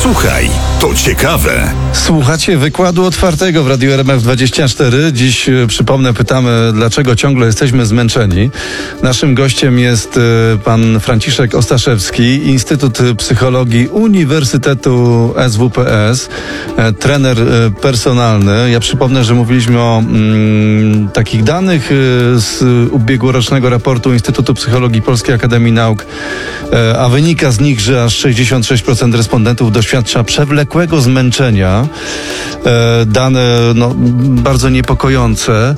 Słuchaj, to ciekawe. Słuchacie wykładu otwartego w Radiu RMF24. Dziś, przypomnę, pytamy, dlaczego ciągle jesteśmy zmęczeni. Naszym gościem jest pan Franciszek Ostaszewski, Instytut Psychologii Uniwersytetu SWPS, trener personalny. Ja przypomnę, że mówiliśmy o takich danych z ubiegłorocznego raportu Instytutu Psychologii Polskiej Akademii Nauk, a wynika z nich, że aż 66% respondentów doświadcza przewlekłego zmęczenia. Dane bardzo niepokojące.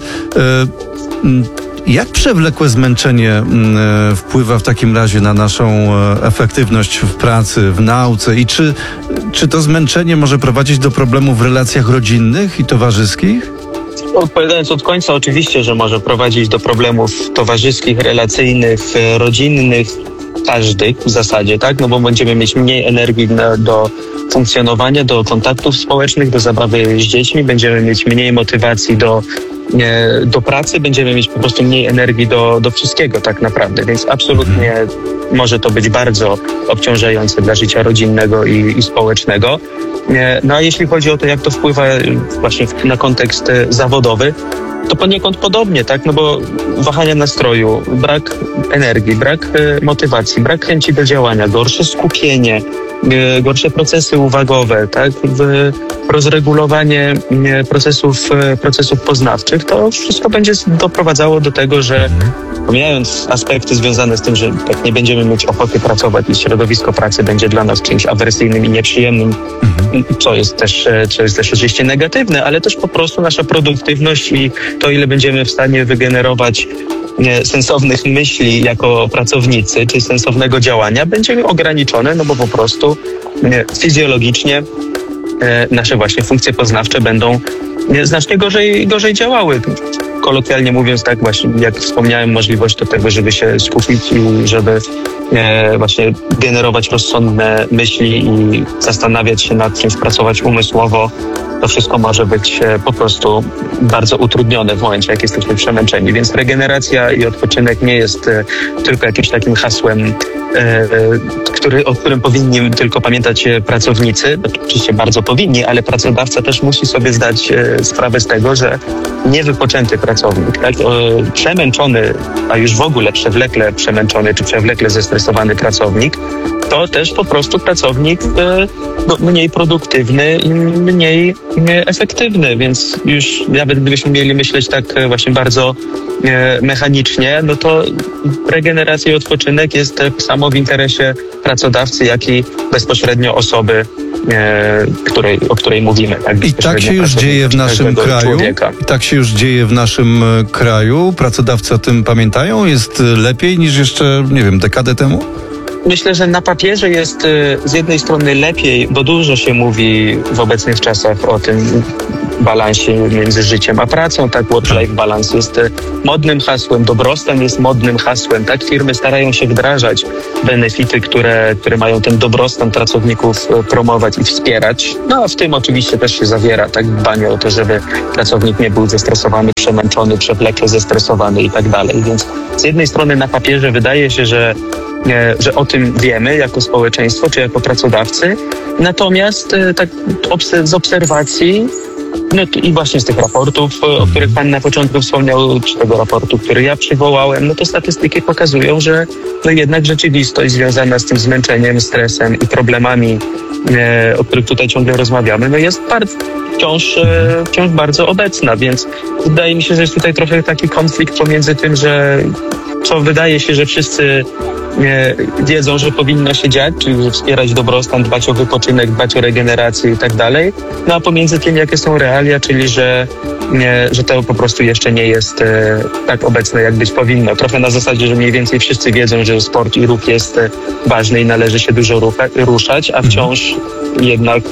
Jak przewlekłe zmęczenie wpływa w takim razie na naszą efektywność w pracy, w nauce i czy to zmęczenie może prowadzić do problemów w relacjach rodzinnych i towarzyskich? Odpowiadając od końca, oczywiście, że może prowadzić do problemów towarzyskich, relacyjnych, rodzinnych, każdych w zasadzie, tak? No bo będziemy mieć mniej energii do funkcjonowania, do kontaktów społecznych, do zabawy z dziećmi, będziemy mieć mniej motywacji do pracy, będziemy mieć po prostu mniej energii do wszystkiego tak naprawdę, więc absolutnie może to być bardzo obciążające dla życia rodzinnego i społecznego. No a jeśli chodzi o to, jak to wpływa właśnie na kontekst zawodowy, to poniekąd podobnie, tak? No bo wahania nastroju, brak energii, brak motywacji, brak chęci do działania, gorsze skupienie, gorsze procesy uwagowe, tak? Rozregulowanie procesów poznawczych, to wszystko będzie doprowadzało do tego, że pomijając aspekty związane z tym, że tak nie będziemy mieć ochoty pracować i środowisko pracy będzie dla nas czymś awersyjnym i nieprzyjemnym, co jest też oczywiście negatywne, ale też po prostu nasza produktywność i to, ile będziemy w stanie wygenerować sensownych myśli jako pracownicy, czy sensownego działania, będzie ograniczone, no bo po prostu fizjologicznie nasze właśnie funkcje poznawcze będą znacznie gorzej działały. Kolokwialnie mówiąc, tak właśnie, jak wspomniałem, możliwość do tego, żeby się skupić i żeby właśnie generować rozsądne myśli i zastanawiać się nad czymś, pracować umysłowo, to wszystko może być po prostu bardzo utrudnione w momencie, jak jesteśmy przemęczeni. Więc regeneracja i odpoczynek nie jest tylko jakimś takim hasłem, o którym powinni tylko pamiętać pracownicy. Oczywiście bardzo powinni, ale pracodawca też musi sobie zdać sprawę z tego, że niewypoczęty pracownik, tak, przemęczony, a już w ogóle przewlekle przemęczony czy przewlekle zestresowany pracownik, to też po prostu pracownik mniej produktywny i mniej efektywny, więc już nawet gdybyśmy mieli myśleć tak właśnie bardzo mechanicznie, no to regeneracja i odpoczynek jest tak samo w interesie pracodawcy, jak i bezpośrednio osoby, o której mówimy. Tak? I tak się już dzieje w naszym kraju. I tak się już dzieje w naszym kraju. Pracodawcy o tym pamiętają? Jest lepiej niż jeszcze, dekadę temu? Myślę, że na papierze jest z jednej strony lepiej, bo dużo się mówi w obecnych czasach o tym balansie między życiem a pracą, tak, work-life balance jest modnym hasłem, dobrostan jest modnym hasłem, tak, firmy starają się wdrażać benefity, które mają ten dobrostan pracowników promować i wspierać, no a w tym oczywiście też się zawiera, tak, dbanie o to, żeby pracownik nie był zestresowany, przemęczony, przewlekle zestresowany i tak dalej, więc z jednej strony na papierze wydaje się, że o tym wiemy jako społeczeństwo czy jako pracodawcy. Natomiast tak z obserwacji i właśnie z tych raportów, o których Pan na początku wspomniał, czy tego raportu, który ja przywołałem, no to statystyki pokazują, że jednak rzeczywistość związana z tym zmęczeniem, stresem i problemami, o których tutaj ciągle rozmawiamy, jest wciąż bardzo obecna, więc wydaje mi się, że jest tutaj trochę taki konflikt pomiędzy tym, co wydaje się, że wszyscy wiedzą, że powinno się dziać, czyli wspierać dobrostan, dbać o wypoczynek, dbać o regenerację i tak dalej, no a pomiędzy tym, jakie są realia, czyli że to po prostu jeszcze nie jest tak obecne, jak być powinno. Trochę na zasadzie, że mniej więcej wszyscy wiedzą, że sport i ruch jest ważny i należy się dużo ruszać, a wciąż jednak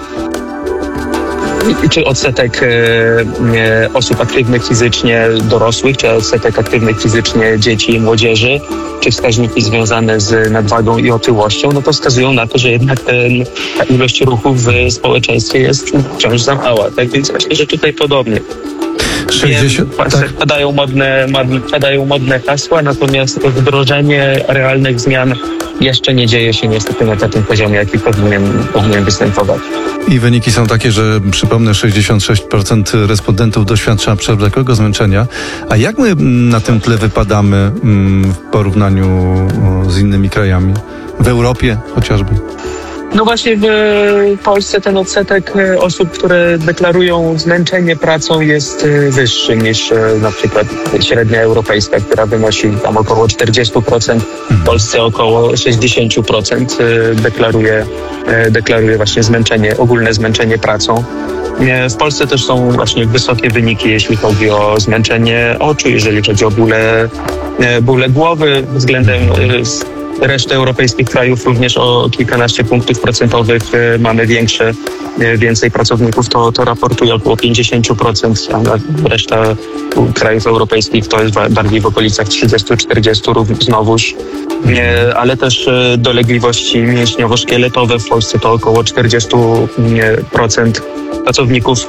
czy odsetek osób aktywnych fizycznie dorosłych, czy odsetek aktywnych fizycznie dzieci i młodzieży, czy wskaźniki związane z nadwagą i otyłością, no to wskazują na to, że jednak ta ilość ruchu w społeczeństwie jest wciąż za mała. Tak więc myślę, że tutaj podobnie. 60, tak. Padają modne hasła, natomiast wdrożenie realnych zmian jeszcze nie dzieje się niestety na takim poziomie, jaki powinien występować. I wyniki są takie, że przypomnę, 66% respondentów doświadcza przewlekłego zmęczenia. A jak my na tym tle wypadamy w porównaniu z innymi krajami? W Europie chociażby? No właśnie w Polsce ten odsetek osób, które deklarują zmęczenie pracą, jest wyższy niż na przykład średnia europejska, która wynosi tam około 40%. W Polsce około 60% deklaruje właśnie ogólne zmęczenie pracą. W Polsce też są właśnie wysokie wyniki, jeśli chodzi o zmęczenie oczu, jeżeli chodzi o bóle głowy względem reszty europejskich krajów. Również o kilkanaście punktów procentowych mamy więcej pracowników, to raportuje około 50%, a reszta krajów europejskich to jest bardziej w okolicach 30-40 znowuż. Ale też dolegliwości mięśniowo-szkieletowe w Polsce to około 40% pracowników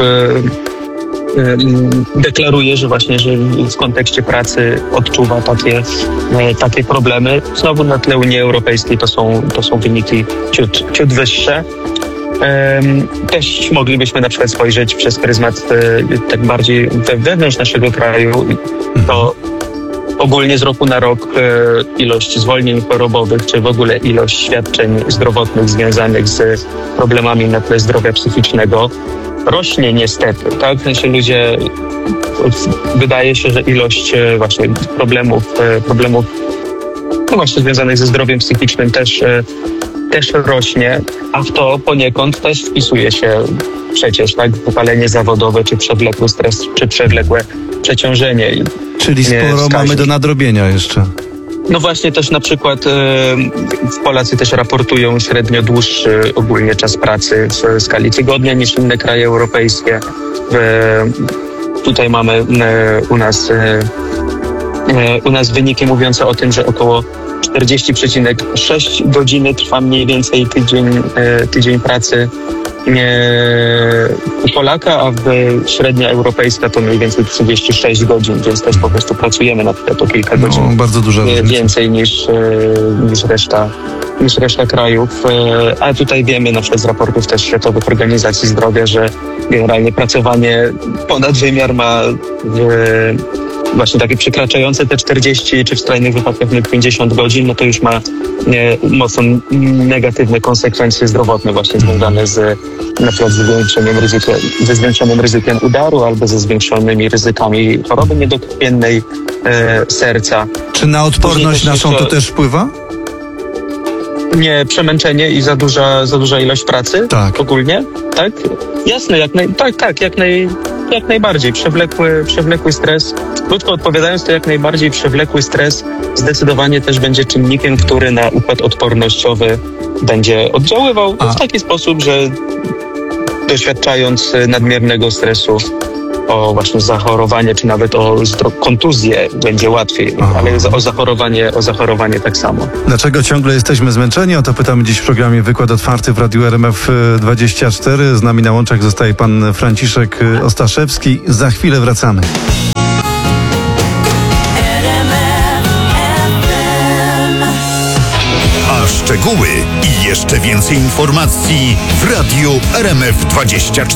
deklaruje, że właśnie, że w kontekście pracy odczuwa takie problemy. Znowu na tle Unii Europejskiej to są wyniki ciut wyższe. Też moglibyśmy na przykład spojrzeć przez pryzmat tak bardziej wewnątrz naszego kraju. To ogólnie z roku na rok ilość zwolnień chorobowych, czy w ogóle ilość świadczeń zdrowotnych związanych z problemami na tle zdrowia psychicznego rośnie niestety, tak? W sensie wydaje się, że ilość właśnie problemów no właśnie związanych ze zdrowiem psychicznym też rośnie, a w to poniekąd też wpisuje się przecież tak wypalenie zawodowe, czy przewlekły stres, czy przewlekłe przeciążenie. Czyli sporo mamy do nadrobienia jeszcze. No właśnie też na przykład Polacy też raportują średnio dłuższy ogólnie czas pracy w skali tygodnia niż inne kraje europejskie. Tutaj mamy u nas wyniki mówiące o tym, że około 40,6 godziny trwa mniej więcej tydzień pracy u Polaka, a średnia europejska to mniej więcej 36 godzin, więc też po prostu pracujemy na przykład o kilka godzin bardzo dużo więcej niż reszta krajów. A tutaj wiemy na przykład z raportów też Światowych Organizacji Zdrowia, że generalnie pracowanie ponad wymiar ma właśnie takie przekraczające te 40, czy w skrajnych wypadkach 50 godzin, no to już ma mocno negatywne konsekwencje zdrowotne właśnie związane na przykład ze zwiększonym ryzykiem udaru albo ze zwiększonymi ryzykami choroby niedokrwiennej serca. Czy na odporność naszą to też wpływa? Nie, przemęczenie i za duża ilość pracy ogólnie, tak? Jasne, jak najbardziej. Przewlekły stres. Krótko odpowiadając, to jak najbardziej przewlekły stres zdecydowanie też będzie czynnikiem, który na układ odpornościowy będzie oddziaływał w taki sposób, że doświadczając nadmiernego stresu o właśnie zachorowanie, czy nawet o kontuzję będzie łatwiej, ale o zachorowanie tak samo. Dlaczego ciągle jesteśmy zmęczeni? O to pytamy dziś w programie Wykład Otwarty w Radiu RMF24. Z nami na łączach zostaje pan Franciszek Ostaszewski. Za chwilę wracamy. A szczegóły i jeszcze więcej informacji w Radiu RMF24.